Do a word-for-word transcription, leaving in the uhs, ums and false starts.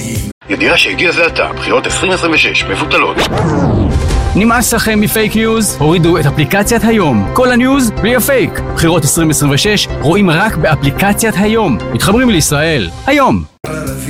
ידיעה שהגיע זה עתה, בחירות עשרים עשרים ושש מבוטלות. נמאס לכם מפייק ניוז? הורידו את אפליקציית היום. כל הניוז בלי הפייק. בחירות עשרים עשרים ושש רואים רק באפליקציית היום. מתחברים לישראל. היום.